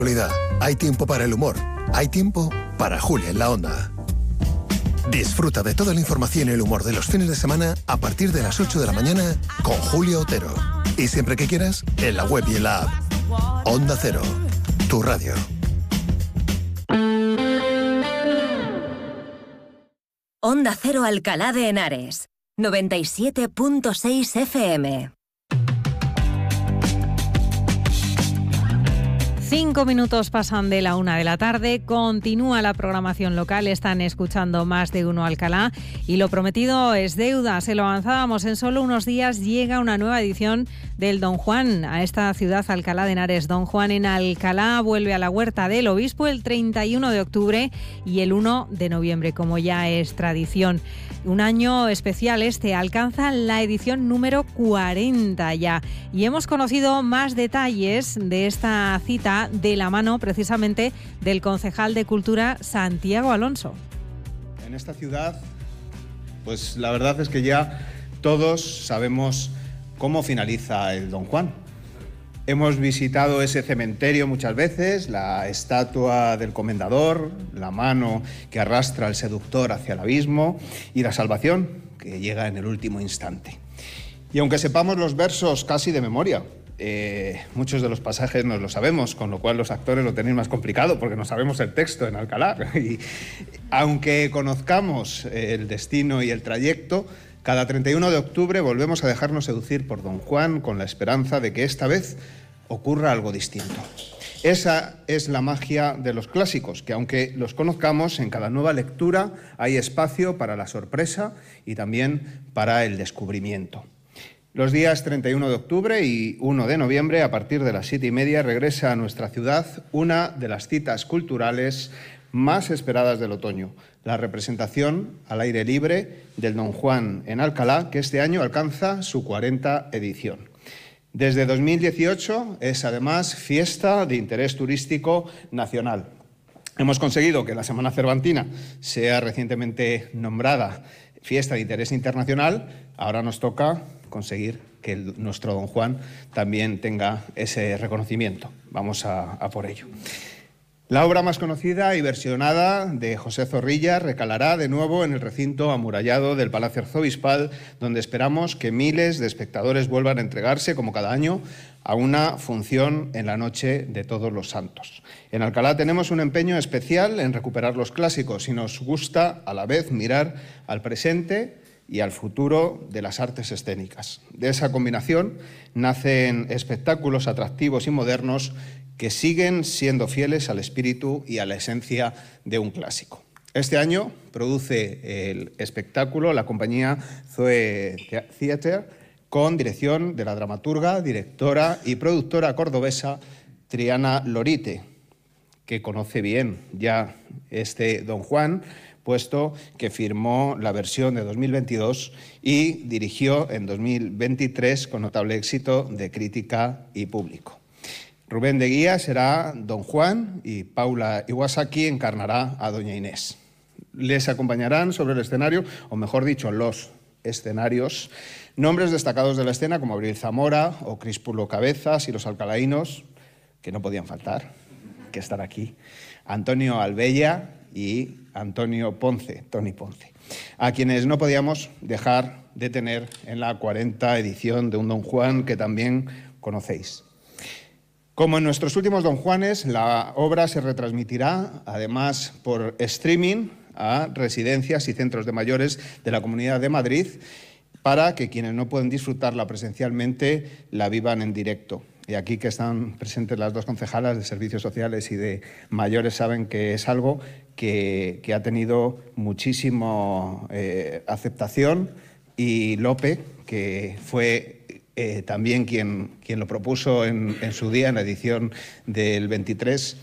Hay tiempo para el humor. Hay tiempo para Julia en la Onda. Disfruta de toda la información y el humor de los fines de semana a partir de las 8 de la mañana con Julia Otero. Y siempre que quieras, en la web y en la app. Onda Cero, tu radio. Onda Cero Alcalá de Henares, 97.6 FM. 5 minutos pasan de la 1 de la tarde, continúa la programación local, están escuchando Más de Uno Alcalá y lo prometido es deuda, se lo avanzábamos, en solo unos días llega una nueva edición del Don Juan a esta ciudad Alcalá de Henares. Don Juan en Alcalá vuelve a la Huerta del Obispo el 31 de octubre y el 1 de noviembre, como ya es tradición. Un año especial este, alcanza la edición número 40 ya y hemos conocido más detalles de esta cita de la mano precisamente del concejal de Cultura Santiago Alonso. En esta ciudad, pues la verdad es que ya todos sabemos cómo finaliza el Don Juan. Hemos visitado ese cementerio muchas veces, la estatua del comendador, la mano que arrastra al seductor hacia el abismo y la salvación que llega en el último instante. Y aunque sepamos los versos casi de memoria, muchos de los pasajes nos lo sabemos, con lo cual los actores lo tenéis más complicado porque no sabemos el texto en Alcalá. Y aunque conozcamos el destino y el trayecto, cada 31 de octubre volvemos a dejarnos seducir por Don Juan con la esperanza de que esta vez ocurra algo distinto. Esa es la magia de los clásicos, que aunque los conozcamos, en cada nueva lectura hay espacio para la sorpresa y también para el descubrimiento. Los días 31 de octubre y 1 de noviembre, a partir de las 7:30, regresa a nuestra ciudad una de las citas culturales más esperadas del otoño, la representación al aire libre del Don Juan en Alcalá, que este año alcanza su 40 edición. Desde 2018 es además fiesta de interés turístico nacional. Hemos conseguido que la Semana Cervantina sea recientemente nombrada fiesta de interés internacional. Ahora nos toca conseguir que nuestro Don Juan también tenga ese reconocimiento. Vamos a por ello. La obra más conocida y versionada de José Zorrilla recalará de nuevo en el recinto amurallado del Palacio Arzobispal, donde esperamos que miles de espectadores vuelvan a entregarse, como cada año, a una función en la Noche de Todos los Santos. En Alcalá tenemos un empeño especial en recuperar los clásicos y nos gusta a la vez mirar al presente y al futuro de las artes escénicas. De esa combinación nacen espectáculos atractivos y modernos que siguen siendo fieles al espíritu y a la esencia de un clásico. Este año produce el espectáculo la compañía Zoe Theater, con dirección de la dramaturga, directora y productora cordobesa Triana Lorite, que conoce bien ya este Don Juan, puesto que firmó la versión de 2022 y dirigió en 2023 con notable éxito de crítica y público. Rubén de Guía será Don Juan y Paula Iwasaki encarnará a Doña Inés. Les acompañarán sobre el escenario, o mejor dicho, los escenarios, nombres destacados de la escena como Abril Zamora o Crispulo Cabezas y los alcalaínos, que no podían faltar, que están aquí, Antonio Albella y Antonio Ponce, Tony Ponce, a quienes no podíamos dejar de tener en la 40 edición de un Don Juan que también conocéis. Como en nuestros últimos Don Juanes, la obra se retransmitirá, además, por streaming a residencias y centros de mayores de la Comunidad de Madrid para que quienes no pueden disfrutarla presencialmente la vivan en directo. Y aquí que están presentes las dos concejalas de Servicios Sociales y de Mayores saben que es algo que ha tenido muchísima aceptación, y Lope, que fue también quien lo propuso en su día, en la edición del 23,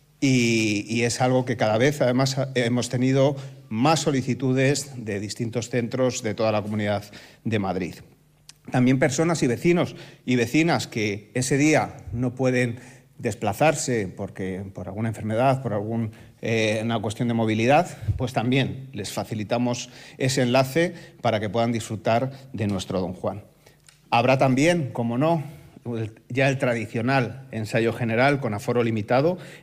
y es algo que cada vez además hemos tenido más solicitudes de distintos centros de toda la Comunidad de Madrid. También personas y vecinos y vecinas que ese día no pueden desplazarse porque por alguna enfermedad, por una cuestión de movilidad, pues también les facilitamos ese enlace para que puedan disfrutar de nuestro Don Juan. Habrá también, como no, ya el tradicional ensayo general con aforo limitado